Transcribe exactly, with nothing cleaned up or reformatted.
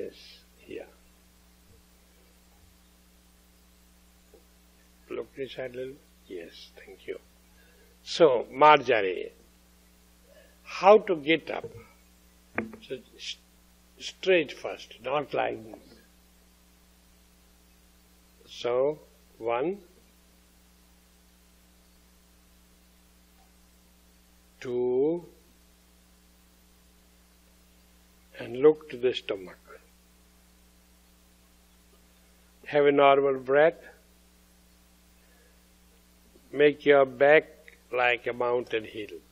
Yes, here. Look this side a little. Yes, thank you. So, Marjari, how to get up? So, st- straight first, not like this. So, one, two, and look to the stomach. Have a normal breath. Make your back like a mountain hill.